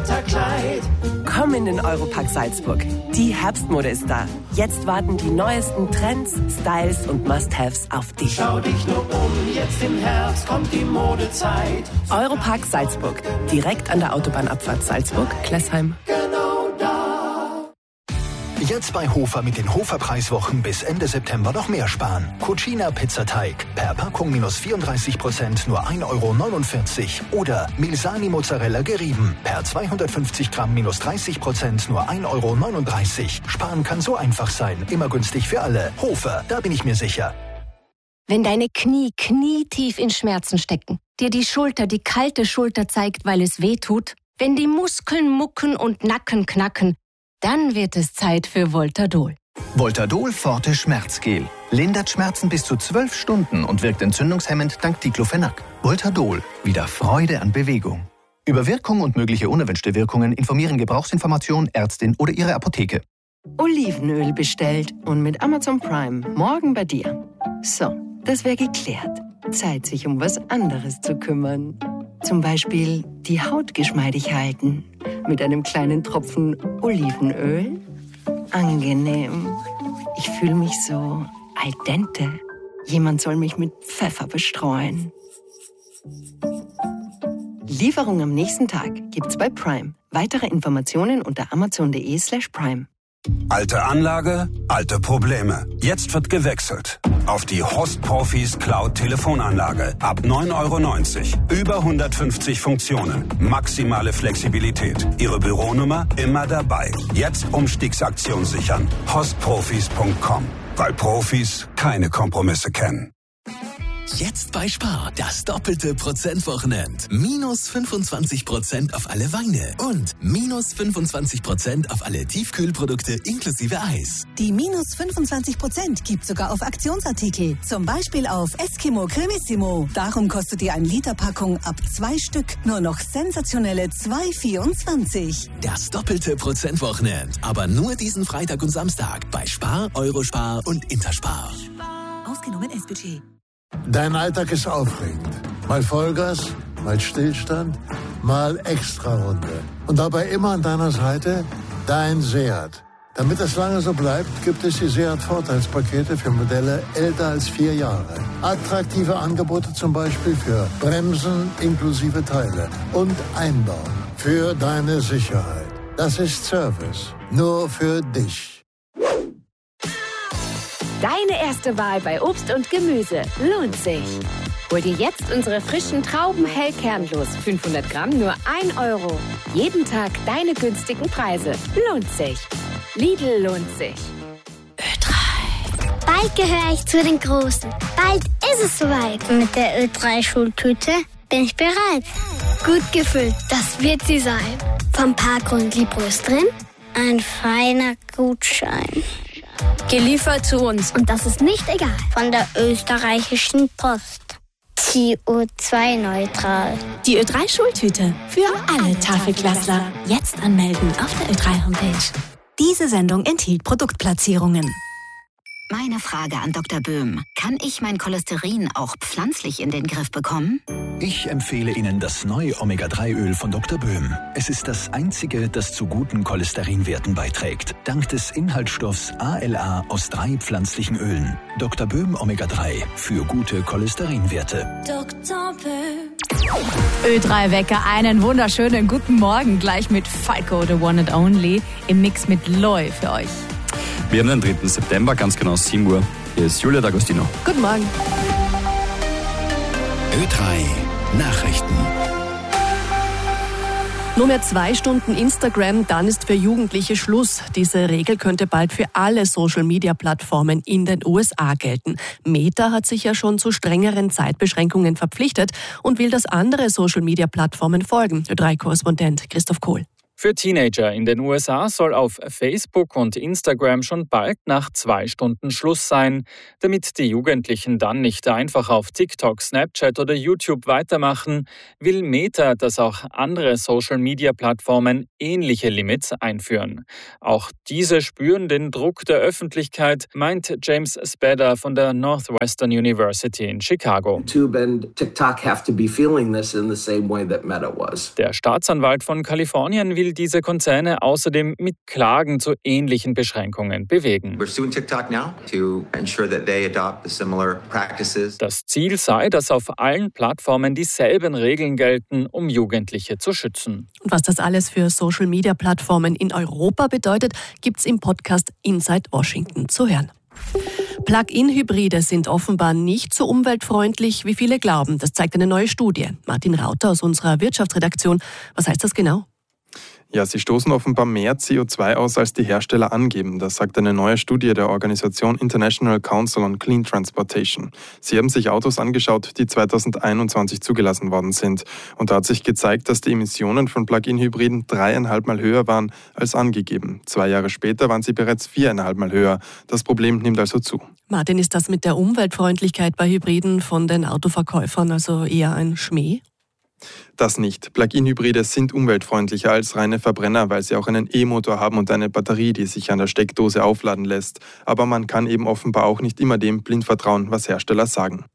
Winterkleid. Komm in den Europark Salzburg. Die Herbstmode ist da. Jetzt warten die neuesten Trends, Styles und Must-Haves auf dich. Schau dich nur um, jetzt im Herbst kommt die Modezeit. Europark Salzburg. Direkt an der Autobahnabfahrt Salzburg-Klessheim. Genau da. Jetzt bei Hofer mit den Hofer-Preiswochen bis Ende September noch mehr sparen. Cucina Pizzateig. Per Packung minus 34%, nur 1,49 €. Oder Milsani Mozzarella gerieben. Per 250 Gramm minus 30%, nur 1,39 €. Sparen kann so einfach sein. Immer günstig für alle. Hofer, da bin ich mir sicher. Wenn deine Knie knietief in Schmerzen stecken, dir die Schulter die kalte Schulter zeigt, weil es weh tut, wenn die Muskeln mucken und Nacken knacken, dann wird es Zeit für Voltadol. Voltadol Forte Schmerzgel. Lindert Schmerzen bis zu 12 Stunden und wirkt entzündungshemmend dank Diclofenac. Voltadol. Wieder Freude an Bewegung. Über Wirkung und mögliche unerwünschte Wirkungen informieren Gebrauchsinformation, Ärztin oder Ihre Apotheke. Olivenöl bestellt und mit Amazon Prime morgen bei dir. So, das wäre geklärt. Zeit, sich um was anderes zu kümmern. Zum Beispiel die Haut geschmeidig halten. Mit einem kleinen Tropfen Olivenöl. Angenehm. Ich fühle mich so al dente. Jemand soll mich mit Pfeffer bestreuen. Lieferung am nächsten Tag gibt's bei Prime. Weitere Informationen unter amazon.de/prime. Alte Anlage, alte Probleme. Jetzt wird gewechselt. Auf die Horst Profis Cloud Telefonanlage. Ab 9,90 €. Über 150 Funktionen. Maximale Flexibilität. Ihre Büronummer immer dabei. Jetzt Umstiegsaktion sichern. hostprofis.com. Weil Profis keine Kompromisse kennen. Jetzt bei Spar, das doppelte Prozentwochenend. Minus 25% auf alle Weine und minus 25% auf alle Tiefkühlprodukte inklusive Eis. Die minus 25% gibt sogar auf Aktionsartikel. Zum Beispiel auf Eskimo Cremissimo. Darum kostet die 1-Liter-Packung ab 2 Stück nur noch sensationelle 2,24. Das doppelte Prozentwochenend. Aber nur diesen Freitag und Samstag bei Spar, Eurospar und Interspar. Ausgenommen S-Budget. Dein Alltag ist aufregend. Mal Vollgas, mal Stillstand, mal Extrarunde. Und dabei immer an deiner Seite dein Seat. Damit es lange so bleibt, gibt es die Seat-Vorteilspakete für Modelle älter als 4 Jahre. Attraktive Angebote zum Beispiel für Bremsen inklusive Teile und Einbau. Für deine Sicherheit. Das ist Service. Nur für dich. Deine erste Wahl bei Obst und Gemüse lohnt sich. Hol dir jetzt unsere frischen Trauben hell kernlos. 500 Gramm nur 1 €. Jeden Tag deine günstigen Preise. Lohnt sich. Lidl lohnt sich. Ö3. Bald gehöre ich zu den Großen. Bald ist es soweit. Mit der Ö3-Schultüte bin ich bereit. Gut gefüllt, das wird sie sein. Vom Parkgrund Libros drin, ein feiner Gutschein. Geliefert zu uns. Und das ist nicht egal. Von der österreichischen Post. CO2-neutral. Die Ö3-Schultüte für alle Tafelklassler. Jetzt anmelden auf der Ö3-Homepage. Diese Sendung enthielt Produktplatzierungen. Meine Frage an Dr. Böhm. Kann ich mein Cholesterin auch pflanzlich in den Griff bekommen? Ich empfehle Ihnen das neue Omega-3-Öl von Dr. Böhm. Es ist das einzige, das zu guten Cholesterinwerten beiträgt. Dank des Inhaltsstoffs ALA aus 3 pflanzlichen Ölen. Dr. Böhm Omega-3 für gute Cholesterinwerte. Dr. Böhm. Ö3-Wecker, einen wunderschönen guten Morgen. Gleich mit Falco, the one and only, im Mix mit Loy für euch. Wir haben den 3. September, ganz genau 7 Uhr. Hier ist Julia D'Agostino. Guten Morgen. Ö3 Nachrichten. Nur mehr 2 Stunden Instagram, dann ist für Jugendliche Schluss. Diese Regel könnte bald für alle Social-Media-Plattformen in den USA gelten. Meta hat sich ja schon zu strengeren Zeitbeschränkungen verpflichtet und will, dass andere Social-Media-Plattformen folgen. Ö3-Korrespondent Christoph Kohl. Für Teenager in den USA soll auf Facebook und Instagram schon bald nach 2 Stunden Schluss sein. Damit die Jugendlichen dann nicht einfach auf TikTok, Snapchat oder YouTube weitermachen, will Meta, dass auch andere Social-Media-Plattformen ähnliche Limits einführen. Auch diese spüren den Druck der Öffentlichkeit, meint James Spader von der Northwestern University in Chicago. YouTube and TikTok have to be feeling this in the same way that Meta was. Der Staatsanwalt von Kalifornien will diese Konzerne außerdem mit Klagen zu ähnlichen Beschränkungen bewegen. We're suing TikTok now to ensure that they adopt the similar practices. Das Ziel sei, dass auf allen Plattformen dieselben Regeln gelten, um Jugendliche zu schützen. Und was das alles für Social-Media-Plattformen in Europa bedeutet, gibt's im Podcast Inside Washington zu hören. Plug-in-Hybride sind offenbar nicht so umweltfreundlich, wie viele glauben. Das zeigt eine neue Studie. Martin Rauter aus unserer Wirtschaftsredaktion. Was heißt das genau? Ja, sie stoßen offenbar mehr CO2 aus, als die Hersteller angeben. Das sagt eine neue Studie der Organisation International Council on Clean Transportation. Sie haben sich Autos angeschaut, die 2021 zugelassen worden sind. Und da hat sich gezeigt, dass die Emissionen von Plug-in-Hybriden 3,5 Mal höher waren als angegeben. 2 Jahre später waren sie bereits 4,5 Mal höher. Das Problem nimmt also zu. Martin, ist das mit der Umweltfreundlichkeit bei Hybriden von den Autoverkäufern also eher ein Schmäh? Das nicht. Plug-in-Hybride sind umweltfreundlicher als reine Verbrenner, weil sie auch einen E-Motor haben und eine Batterie, die sich an der Steckdose aufladen lässt. Aber man kann eben offenbar auch nicht immer dem blind vertrauen, was Hersteller sagen.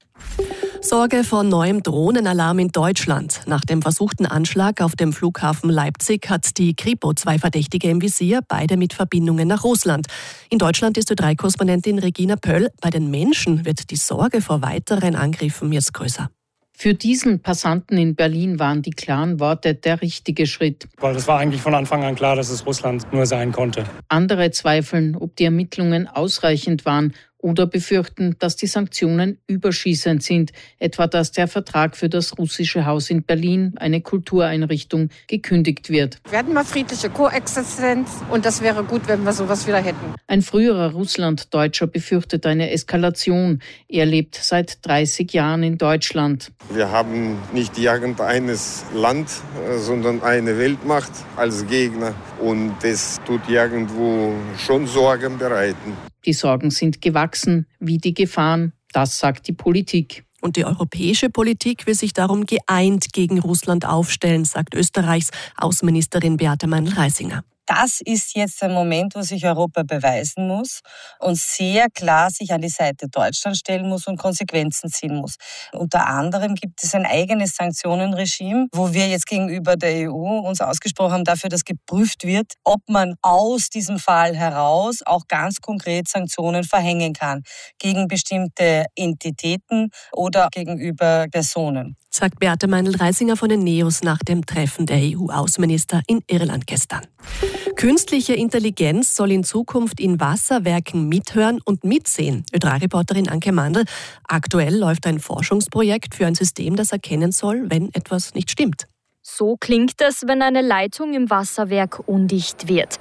Sorge vor neuem Drohnenalarm in Deutschland. Nach dem versuchten Anschlag auf dem Flughafen Leipzig hat die Kripo 2 Verdächtige im Visier, beide mit Verbindungen nach Russland. In Deutschland ist Ö3-Korrespondentin Regina Pöll. Bei den Menschen wird die Sorge vor weiteren Angriffen jetzt größer. Für diesen Passanten in Berlin waren die klaren Worte der richtige Schritt. Weil es war eigentlich von Anfang an klar, dass es Russland nur sein konnte. Andere zweifeln, ob die Ermittlungen ausreichend waren oder befürchten, dass die Sanktionen überschießend sind, etwa dass der Vertrag für das russische Haus in Berlin, eine Kultureinrichtung, gekündigt wird. Wir hatten mal friedliche Koexistenz und das wäre gut, wenn wir sowas wieder hätten. Ein früherer Russlanddeutscher befürchtet eine Eskalation. Er lebt seit 30 Jahren in Deutschland. Wir haben nicht irgendeines Land, sondern eine Weltmacht als Gegner und das tut irgendwo schon Sorgen bereiten. Die Sorgen sind gewachsen, wie die Gefahren, das sagt die Politik. Und die europäische Politik will sich darum geeint gegen Russland aufstellen, sagt Österreichs Außenministerin Beate Meindl-Reisinger. Das ist jetzt ein Moment, wo sich Europa beweisen muss und sehr klar sich an die Seite Deutschland stellen muss und Konsequenzen ziehen muss. Unter anderem gibt es ein eigenes Sanktionenregime, wo wir jetzt gegenüber der EU uns ausgesprochen haben dafür, dass geprüft wird, ob man aus diesem Fall heraus auch ganz konkret Sanktionen verhängen kann gegen bestimmte Entitäten oder gegenüber Personen. Sagt Beate Meindl-Reisinger von den NEOS nach dem Treffen der EU-Außenminister in Irland gestern. Künstliche Intelligenz soll in Zukunft in Wasserwerken mithören und mitsehen. Ö3-Reporterin Anke Mandl. Aktuell läuft ein Forschungsprojekt für ein System, das erkennen soll, wenn etwas nicht stimmt. So klingt es, wenn eine Leitung im Wasserwerk undicht wird.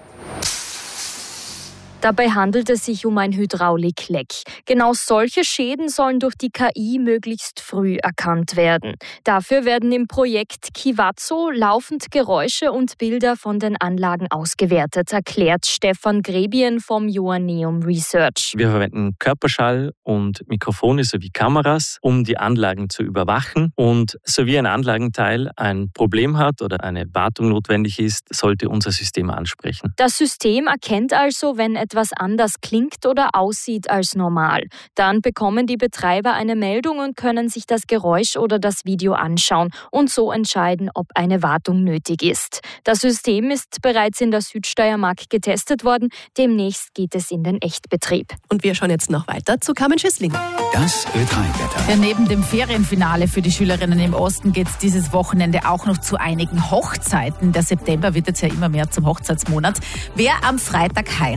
Dabei handelt es sich um ein Hydraulikleck. Genau solche Schäden sollen durch die KI möglichst früh erkannt werden. Dafür werden im Projekt Kivazo laufend Geräusche und Bilder von den Anlagen ausgewertet, erklärt Stefan Grebien vom Joanneum Research. Wir verwenden Körperschall und Mikrofone sowie Kameras, um die Anlagen zu überwachen. Und sowie ein Anlagenteil ein Problem hat oder eine Wartung notwendig ist, sollte unser System ansprechen. Das System erkennt also, wenn etwas anders klingt oder aussieht als normal. Dann bekommen die Betreiber eine Meldung und können sich das Geräusch oder das Video anschauen und so entscheiden, ob eine Wartung nötig ist. Das System ist bereits in der Südsteiermark getestet worden. Demnächst geht es in den Echtbetrieb. Und wir schauen jetzt noch weiter zu Carmen Schüssling. Das Ö3-Wetter. Ja, neben dem Ferienfinale für die Schülerinnen im Osten geht es dieses Wochenende auch noch zu einigen Hochzeiten. Der September wird jetzt ja immer mehr zum Hochzeitsmonat. Wer am Freitag heiratet,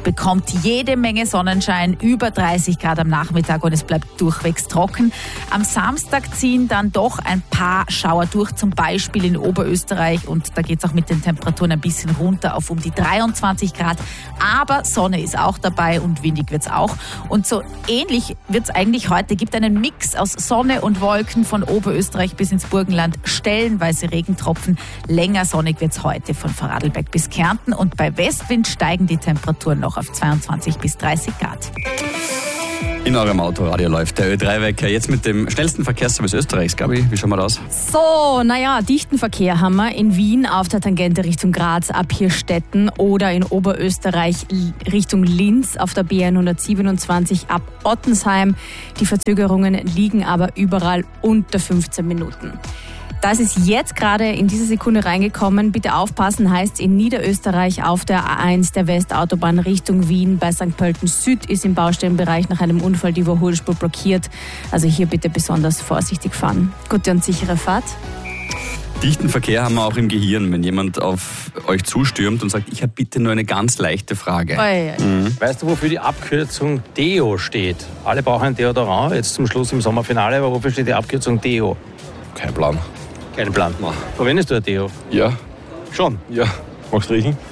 bekommt jede Menge Sonnenschein, über 30 Grad am Nachmittag und es bleibt durchwegs trocken. Am Samstag ziehen dann doch ein paar Schauer durch, zum Beispiel in Oberösterreich, und da geht es auch mit den Temperaturen ein bisschen runter auf um die 23 Grad. Aber Sonne ist auch dabei und windig wird es auch. Und so ähnlich wird es eigentlich heute. Gibt einen Mix aus Sonne und Wolken von Oberösterreich bis ins Burgenland, stellenweise Regentropfen. Länger sonnig wird es heute von Vorarlberg bis Kärnten und bei Westwind steigen die Temperaturen noch auf 22 bis 30 Grad. In eurem Autoradio läuft der Ö3-Wecker jetzt mit dem schnellsten Verkehrsservice Österreichs, Gabi. Wie schauen wir das? So, dichten Verkehr haben wir in Wien auf der Tangente Richtung Graz ab Hirstetten oder in Oberösterreich Richtung Linz auf der BN 127 ab Ottensheim. Die Verzögerungen liegen aber überall unter 15 Minuten. Das ist jetzt gerade in dieser Sekunde reingekommen. Bitte aufpassen, heißt in Niederösterreich auf der A1 der Westautobahn Richtung Wien bei St. Pölten Süd ist im Baustellenbereich nach einem Unfall die Überholspur blockiert. Also hier bitte besonders vorsichtig fahren. Gute und sichere Fahrt. Dichten Verkehr haben wir auch im Gehirn, wenn jemand auf euch zustürmt und sagt, ich habe bitte nur eine ganz leichte Frage. Weißt du, wofür die Abkürzung Deo steht? Alle brauchen ein Deodorant, jetzt zum Schluss im Sommerfinale, aber wofür steht die Abkürzung Deo? Kein Plan. Keinen Plan. Verwendest du ein Deo? Ja. Schon? Ja. Magst du riechen?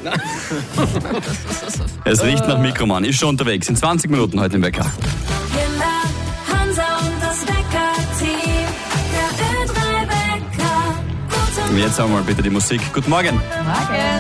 Es riecht nach Mikroman. Ist schon unterwegs. In 20 Minuten heute im Wecker. Hansa und das Wecker-Team. Der Ö3-Wecker. Jetzt haben wir mal bitte die Musik. Guten Morgen. Morgen.